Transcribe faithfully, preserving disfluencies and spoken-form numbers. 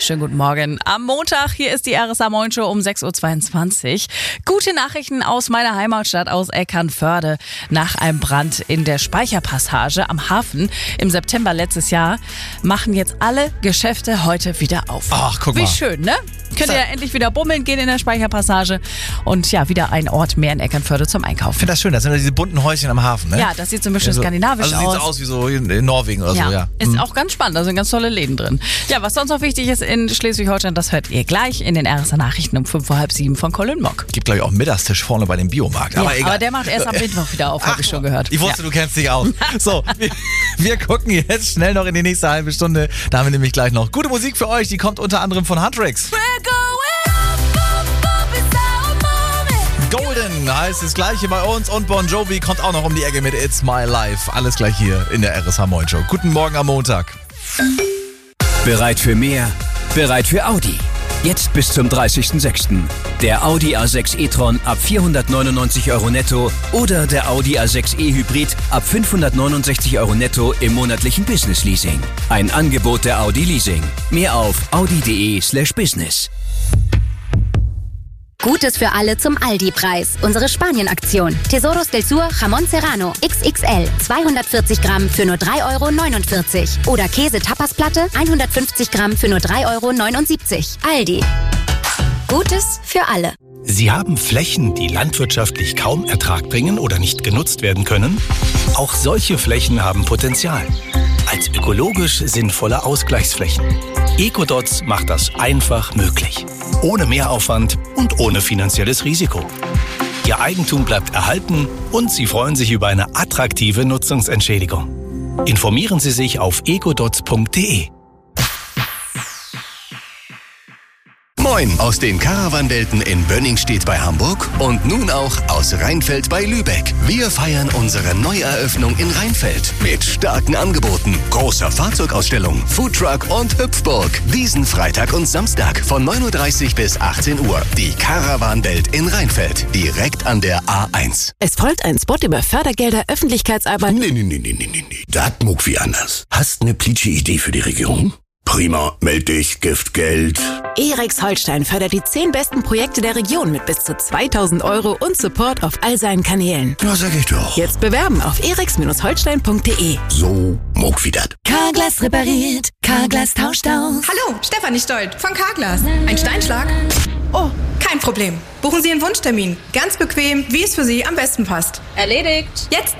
wunderschönen guten Morgen. Am Montag, hier ist die R S A Moin Show um sechs Uhr zweiundzwanzig. Gute Nachrichten aus meiner Heimatstadt, aus Eckernförde. Nach einem Brand in der Speicherpassage am Hafen im September letztes Jahr machen jetzt alle Geschäfte heute wieder auf. Ach, guck mal. Wie schön, ne? Könnt ihr ja endlich wieder bummeln gehen in der Speicherpassage und ja, wieder ein Ort mehr in Eckernförde zum Einkaufen. Ich finde das schön, das sind ja diese bunten Häuschen am Hafen, ne? Ja, das sieht so ein bisschen Ja, so, skandinavisch also aus. Also sieht so aus wie so in Norwegen oder ja, so, ja. Ist auch ganz spannend, da sind ganz tolle Läden drin. Ja, was sonst noch wichtig ist in Schleswig-Holstein, das hört ihr gleich in den R S A Nachrichten um fünf Uhr halb sieben von Colin Mock. Gibt, glaube ich, auch einen Mittagstisch vorne bei dem Biomarkt. Ja, aber egal. Aber der macht erst am Mittwoch wieder auf, habe ich schon gehört. Ich wusste, ja. du kennst dich aus. So, wir, wir gucken jetzt schnell noch in die nächste halbe Stunde. Da haben wir nämlich gleich noch gute Musik für euch. Die kommt unter anderem von Huntrix. Golden heißt das Gleiche bei uns und Bon Jovi kommt auch noch um die Ecke mit It's My Life. Alles gleich hier in der R S A Moin Show. Guten Morgen am Montag. Bereit für mehr? Bereit für Audi. Jetzt bis zum dreißigsten sechsten Der Audi A sechs e-tron ab vierhundertneunundneunzig Euro netto oder der Audi A sechs e Hybrid ab fünfhundertneunundsechzig Euro netto im monatlichen Business Leasing. Ein Angebot der Audi Leasing. Mehr auf audi.de slash business. Gutes für alle zum Aldi-Preis. Unsere Spanien-Aktion. Tesoros del Sur Jamón Serrano X X L zweihundertvierzig Gramm für nur drei Euro neunundvierzig. Oder Käse-Tapasplatte hundertfünfzig Gramm für nur drei Euro neunundsiebzig. Aldi. Gutes für alle. Sie haben Flächen, die landwirtschaftlich kaum Ertrag bringen oder nicht genutzt werden können? Auch solche Flächen haben Potenzial. Als ökologisch sinnvolle Ausgleichsflächen. Ecodots macht das einfach möglich. Ohne Mehraufwand und ohne finanzielles Risiko. Ihr Eigentum bleibt erhalten und Sie freuen sich über eine attraktive Nutzungsentschädigung. Informieren Sie sich auf ecodots punkt de. Moin aus den Caravanwelten in Bönningstedt bei Hamburg und nun auch aus Rheinfeld bei Lübeck. Wir feiern unsere Neueröffnung in Rheinfeld mit starken Angeboten, großer Fahrzeugausstellung, Foodtruck und Hüpfburg. Diesen Freitag und Samstag von neun Uhr dreißig bis achtzehn Uhr. Die Caravanwelt in Rheinfeld, direkt an der A eins. Es folgt ein Spot über Fördergelder, Öffentlichkeitsarbeit. Nee, nee, nee, nee, nee, nee. Das muck wie anders. Hast ne plitsche Idee für die Regierung? Prima, meld dich, Giftgeld. E-Rex Holstein fördert die zehn besten Projekte der Region mit bis zu zweitausend Euro und Support auf all seinen Kanälen. Ja, sag ich doch. Jetzt bewerben auf e rex holstein punkt de. So, muck wie dat. Carglass repariert, Carglass tauscht aus. Hallo, Stefanie Stolt von Carglass. Ein Steinschlag? Oh, kein Problem. Buchen Sie einen Wunschtermin. Ganz bequem, wie es für Sie am besten passt. Erledigt. Jetzt